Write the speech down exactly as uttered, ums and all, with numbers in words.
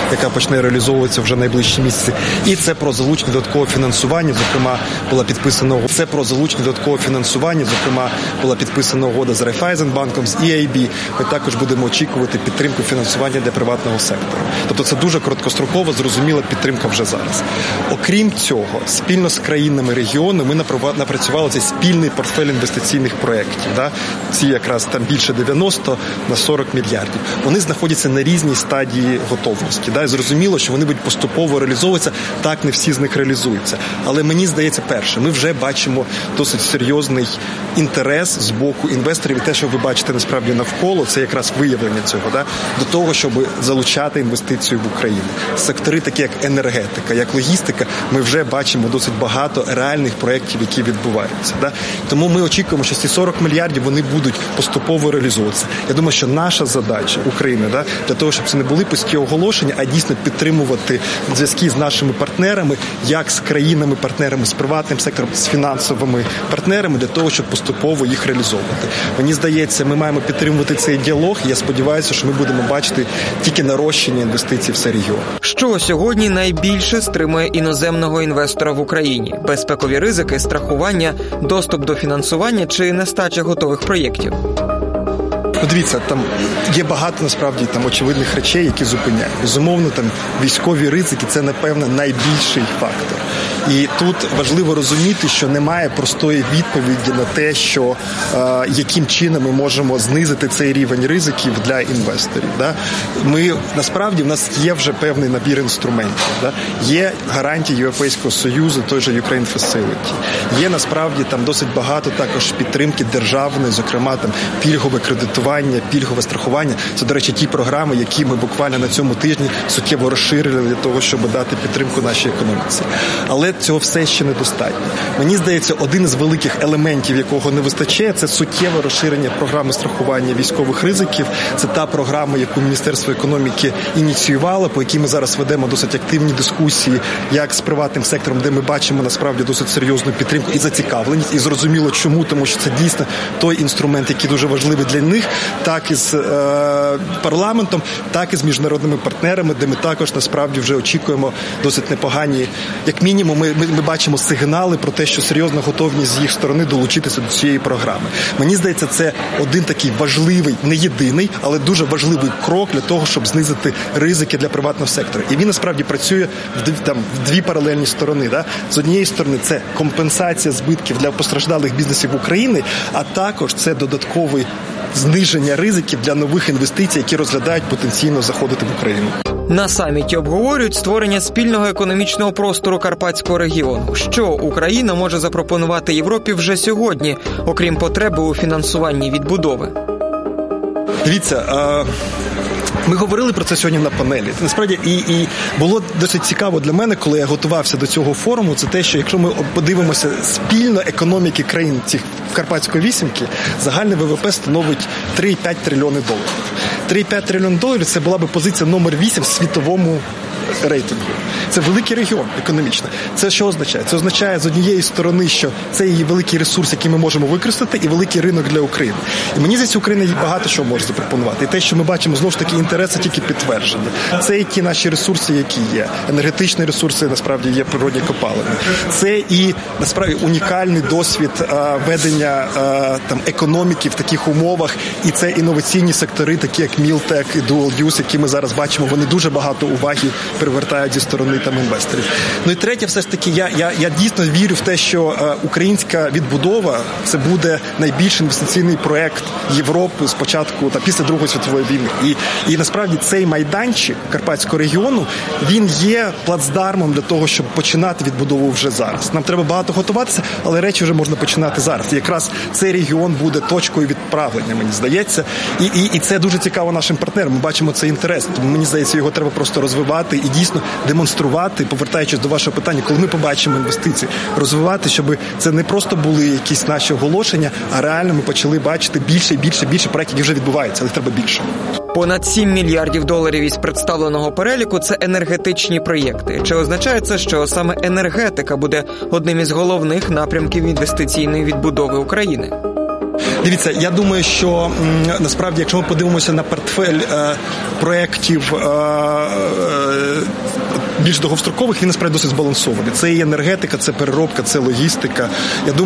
яка почне реалізовуватися вже найближчі місяці. І це про залучення додаткового фінансування, зокрема, була підписана це про залучення додаткового фінансування, зокрема, була підписана угода з Райфайзенбанком, з і ей бі. Ми також будемо очікувати підтримку фінансування для приватного сектору. Тобто це дуже короткострокова, зрозуміла підтримка вже зараз. Окрім цього, спільно з країнами регіону ми напрацювали цей спільний портфель інвестиційних проєктів. Да? Ці якраз там більше дев'яносто на сорок мільярдів. Вони знаходяться на різній стадії готовності. Да? І зрозуміло, що вони будуть поступово реалізовуватися. Так, не всі з них реалізуються. Але мені здається, перше, ми вже бачимо досить серйозний інтерес з боку інвесторів. І те, що ви бачите насправді навколо, це якраз виявлення цього, да? До того, щоб залучати інвестицію в Україну. Сектори такі, як енергетика, як логістика, ми вже бачимо досить багато реальних проєктів, які відбуваються. Да? Тому ми очікуємо, що ці сорок мільярдів вони будуть поступово реалізовуватися. Я думаю, що наша задача України, да, для того, щоб це не були пусті оголошення, а дійсно підтримувати зв'язки з нашими партнерами, як з країнами-партнерами, з приватним сектором, з фінансовими партнерами, для того, щоб поступово їх реалізовувати. Мені здається, ми маємо підтримувати цей діалог, і я сподіваюся, що ми будемо бачити тільки нарощення інвестицій в цей регіон. Що сьогодні найбільше стримує іноземного інвестора в Україні? Безпекові ризики, страхування, доступ до фінансування чи нестача готових проєктів? Подивіться, там є багато, насправді, там очевидних речей, які зупиняють. Безумовно, там військові ризики – це, напевно, найбільший фактор. І тут важливо розуміти, що немає простої відповіді на те, що е, яким чином ми можемо знизити цей рівень ризиків для інвесторів. Да? Ми, насправді, в нас є вже певний набір інструментів. Да? Є гарантії Європейського Союзу, той же Ukraine Facility. Є, насправді, там досить багато також підтримки державної, зокрема, там пільгове кредитування, пільгове страхування. Це, до речі, ті програми, які ми буквально на цьому тижні суттєво розширили для того, щоб дати підтримку нашій економіці. Але цього все ще недостатньо. Мені здається, один із великих елементів, якого не вистачає, це суттєве розширення програми страхування військових ризиків. Це та програма, яку Міністерство економіки ініціювало, по якій ми зараз ведемо досить активні дискусії, як з приватним сектором, де ми бачимо насправді досить серйозну підтримку і зацікавленість. І зрозуміло, чому, тому що це дійсно той інструмент, який дуже важливий для них, так і з е, парламентом, так і з міжнародними партнерами, де ми також насправді вже очікуємо досить непогані, як мінімум, ми Ми, ми бачимо сигнали про те, що серйозна готовність з їх сторони долучитися до цієї програми. Мені здається, це один такий важливий, не єдиний, але дуже важливий крок для того, щоб знизити ризики для приватного сектору. І він насправді працює в дві, там, в дві паралельні сторони. Да? З однієї сторони це компенсація збитків для постраждалих бізнесів України, а також це додаткове зниження ризиків для нових інвестицій, які розглядають потенційно заходити в Україну. На саміті обговорюють створення спільного економічного простору Карпатського регіону. Що Україна може запропонувати Європі вже сьогодні, окрім потреби у фінансуванні відбудови? Дивіться, а... ми говорили про це сьогодні на панелі. Насправді, і, і було досить цікаво для мене, коли я готувався до цього форуму, це те, що якщо ми подивимося спільно економіки країн цих Карпатської вісімки, загальне ВВП становить три цілих п'ять трильйони доларів. три цілих п'ять трильйонів доларів – це була би позиція номер вісім в світовому рейтингу. Це великий регіон економічно. Це що означає? Це означає, з однієї сторони, що це є великий ресурс, який ми можемо використати, і великий ринок для України. І мені здається, Україна багато що може запропонувати. І те, що ми бачимо, знову ж таки, інтереси тільки підтверджені. Це і ті наші ресурси, які є. Енергетичні ресурси, насправді, є природні копалини. Це і, насправді, унікальний досвід а, ведення а, там, економіки в таких умовах. І це інноваційні сектори, такі як Мілтек і Dual Use, які ми зараз бачимо. Вони дуже багато уваги привертають зі сторони там інвесторів. Ну і третє, все ж таки, я, я, я дійсно вірю в те, що е, українська відбудова – це буде найбільший інвестиційний проект Європи спочатку, та після Другої світової війни. І, і насправді цей майданчик Карпатського регіону, він є плацдармом для того, щоб починати відбудову вже зараз. Нам треба багато готуватися, але речі вже можна починати зараз. І якраз цей регіон буде точкою відправлення, мені здається. І, і, і це дуже цікаво нашим партнерам. Ми бачимо цей інтерес. Тому мені здається, його треба просто розвивати і дійсно демонструвати, повертаючись до вашого питання, коли ми побачимо інвестиції, розвивати, щоб це не просто були якісь наші оголошення, а реально ми почали бачити більше і більше, більше проєктів, які вже відбуваються, але треба більше. Понад сім мільярдів доларів із представленого переліку – це енергетичні проєкти. Чи означає це, що саме енергетика буде одним із головних напрямків інвестиційної відбудови України? Дивіться, я думаю, що м, насправді, якщо ми подивимося на портфель е, проєктів, е, більш довгострокових, він насправді досить збалансований. Це і енергетика, це переробка, це логістика. Я думаю,